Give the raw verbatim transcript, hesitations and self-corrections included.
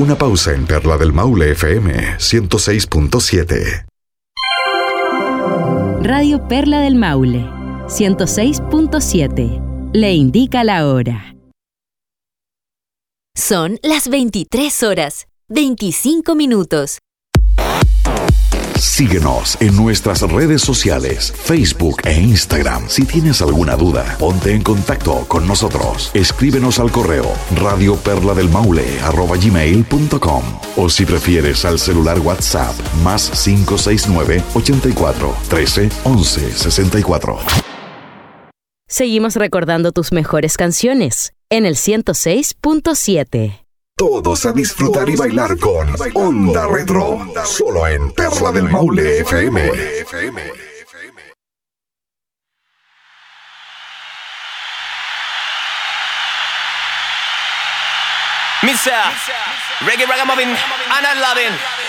Una pausa en Perla del Maule F M ciento seis punto siete. Radio Perla del Maule ciento seis punto siete. Le indica la hora. Son las veintitrés horas, veinticinco minutos. Síguenos en nuestras redes sociales, Facebook e Instagram. Si tienes alguna duda, ponte en contacto con nosotros. Escríbenos al correo radioperladelmaule arroba gmail punto com o si prefieres al celular WhatsApp más cinco seis nueve, ochenta y cuatro, trece, once, sesenta y cuatro. Seguimos recordando tus mejores canciones en el ciento seis punto siete. Todos a disfrutar y bailar con Onda Retro, solo en Perla del Maule F M. Mister Reggae Ragamuffin, Anna Lovin'.